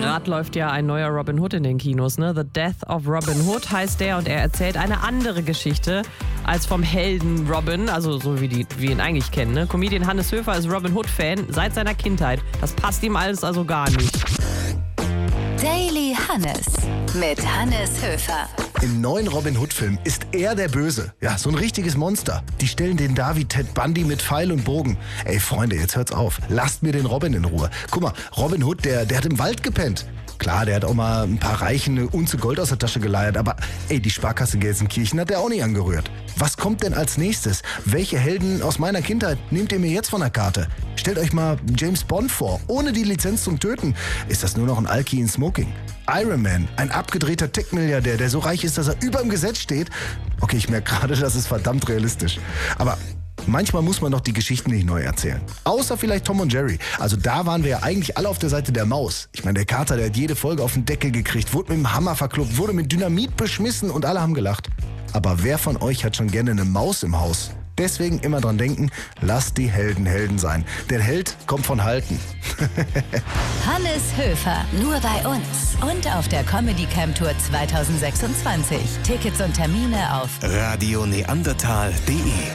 Gerade läuft ja ein neuer Robin Hood in den Kinos, ne? The Death of Robin Hood heißt der und er erzählt eine andere Geschichte als vom Helden Robin, also so wie wir ihn eigentlich kennen, ne? Comedian Hannes Höfer ist Robin Hood-Fan seit seiner Kindheit. Das passt ihm alles also gar nicht. Daily Hannes mit Hannes Höfer. Im neuen Robin Hood-Film ist er der Böse. Ja, so ein richtiges Monster. Die stellen den da wie Ted Bundy mit Pfeil und Bogen. Ey, Freunde, jetzt hört's auf. Lasst mir den Robin in Ruhe. Guck mal, Robin Hood, der hat im Wald gepennt. Klar, der hat auch mal ein paar Reichen eine Unze Gold aus der Tasche geleiert, aber die Sparkasse Gelsenkirchen hat er auch nicht angerührt. Was kommt denn als nächstes? Welche Helden aus meiner Kindheit nehmt ihr mir jetzt von der Karte? Stellt euch mal James Bond vor. Ohne die Lizenz zum Töten ist das nur noch ein Alki in Smoking. Iron Man, ein abgedrehter Tech-Milliardär, der so reich ist, dass er über dem Gesetz steht. Okay, ich merke gerade, das ist verdammt realistisch. Aber manchmal muss man doch die Geschichten nicht neu erzählen. Außer vielleicht Tom und Jerry. Also da waren wir ja eigentlich alle auf der Seite der Maus. Ich meine, der Kater, der hat jede Folge auf den Deckel gekriegt, wurde mit dem Hammer verkloppt, wurde mit Dynamit beschmissen und alle haben gelacht. Aber wer von euch hat schon gerne eine Maus im Haus? Deswegen immer dran denken, lasst die Helden Helden sein. Der Held kommt von Halten. Hannes Höfer, nur bei uns und auf der Comedy Camp Tour 2026. Tickets und Termine auf radioneandertal.de